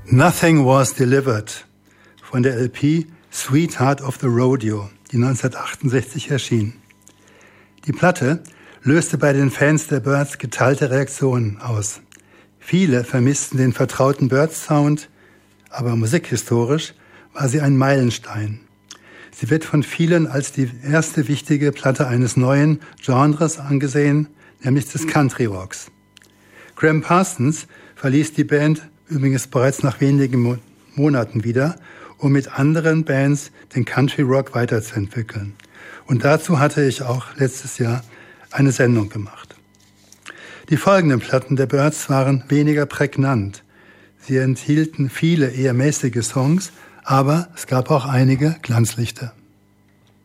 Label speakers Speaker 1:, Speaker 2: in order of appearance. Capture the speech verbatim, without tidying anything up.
Speaker 1: Nothing Was Delivered von der L P Sweetheart of the Rodeo, die neunzehnhundertachtundsechzig erschien. Die Platte löste bei den Fans der Byrds geteilte Reaktionen aus. Viele vermissten den vertrauten Byrds-Sound, aber musikhistorisch war sie ein Meilenstein. Sie wird von vielen als die erste wichtige Platte eines neuen Genres angesehen, nämlich des Country Rocks. Graham Parsons verließ die Band übrigens bereits nach wenigen Mo- Monaten wieder, um mit anderen Bands den Country Rock weiterzuentwickeln. Und dazu hatte ich auch letztes Jahr eine Sendung gemacht. Die folgenden Platten der Byrds waren weniger prägnant. Sie enthielten viele eher mäßige Songs, aber es gab auch einige Glanzlichter.